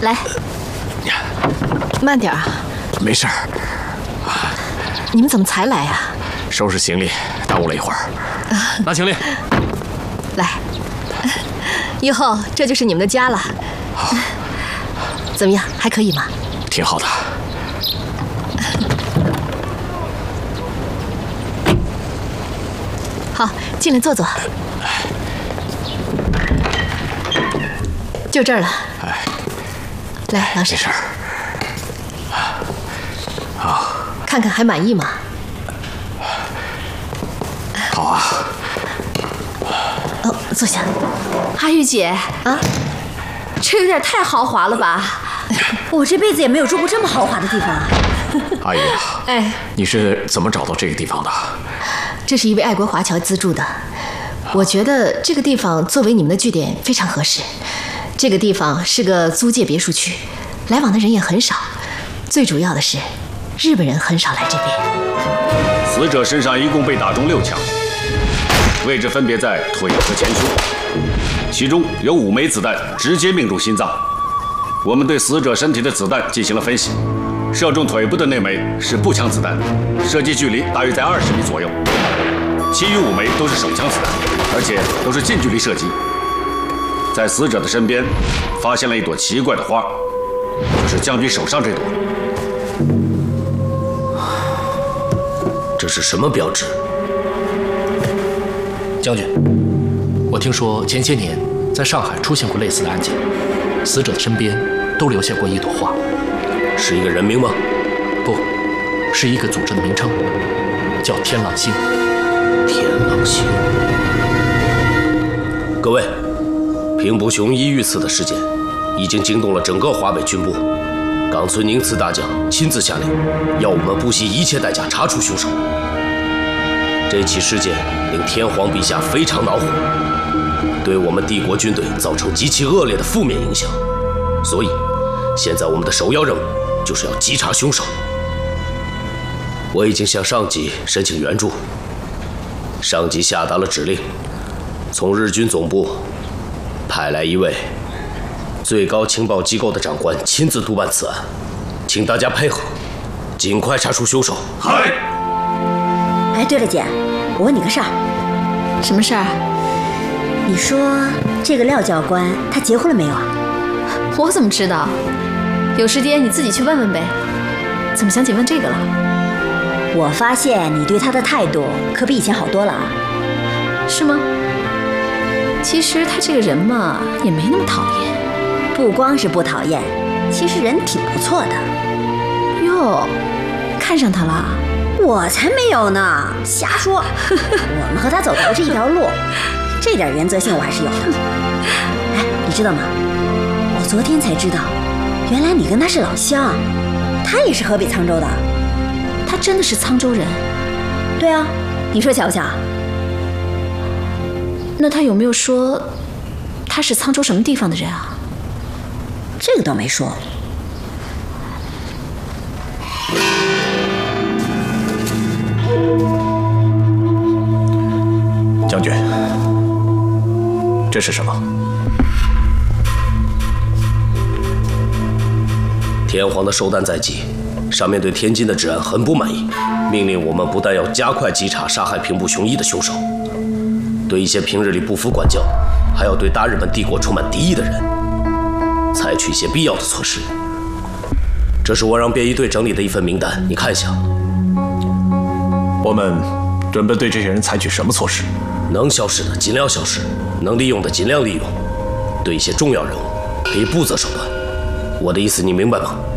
来，慢点啊。 没事儿。 你们怎么才来啊？ 收拾行李，耽误了一会儿。拿行李。 来，以后这就是你们的家了。怎么样，还可以吗？ 挺好的。 好，进来坐坐。就这儿了。来，老沈。 没事儿。好。 看看还满意吗？ 好啊。 哦，坐下。 阿玉姐啊， 这有点太豪华了吧？我这辈子也没有住过这么豪华的地方啊。 阿姨啊， 哎， 你是怎么找到这个地方的？ 这是一位爱国华侨资助的。我觉得这个地方作为你们的据点非常合适。这个地方是个租界别墅区，来往的人也很少。最主要的是，日本人很少来这边。 死者身上一共被打中6枪，位置分别在腿和前胸，其中有5枚子弹直接命中心脏。我们对死者身体的子弹进行了分析，射中腿部的那枚是步枪子弹，射击距离大约在20米左右，其余5枚都是手枪子弹，而且都是近距离射击。在死者的身边发现了一朵奇怪的花，就是将军手上这朵。 这是什么标志？ 将军，我听说前些年在上海出现过类似的案件，死者的身边都留下过一朵花。 是一个人名吗？ 不，是一个组织的名称，叫天狼星。 天狼星。各位，平步雄一遇刺的事件已经惊动了整个华北军部。冈村宁次大将亲自下令，要我们不惜一切代价查出凶手。这起事件令天皇陛下非常恼火，对我们帝国军队造成极其恶劣的负面影响。所以，现在我们的首要任务就是要稽查凶手。我已经向上级申请援助，上级下达了指令，从日军总部派来一位最高情报机构的长官亲自督办此案，请大家配合，尽快查出凶手。 嗨！ 哎，对了，姐，我问你个事儿。 什么事儿？ 你说这个廖教官他结婚了没有啊？ 我怎么知道？有时间你自己去问问呗。怎么想起问这个了？ 我发现你对他的态度可比以前好多了啊。 是吗？其实他这个人嘛，也没那么讨厌。 不光是不讨厌，其实人挺不错的。 哟，看上他了？ 我才没有呢，瞎说。我们和他走的不是一条路，这点原则性我还是有的。哎，你知道吗？我昨天才知道，原来你跟他是老乡，他也是河北沧州的。 他真的是沧州人？ 对啊，你说巧不巧？ 那他有没有说他是沧州什么地方的人啊？ 这个倒没说。 将军，这是什么？ 天皇的寿诞在即，上面对天津的治安很不满意，命令我们不但要加快稽查杀害平步雄一的凶手，对一些平日里不服管教，还要对大日本帝国充满敌意的人采取一些必要的措施。这是我让便衣队整理的一份名单，你看一下。 我们准备对这些人采取什么措施？ 能消失的尽量消失，能利用的尽量利用，对一些重要人物可以不择手段。我的意思你明白吗？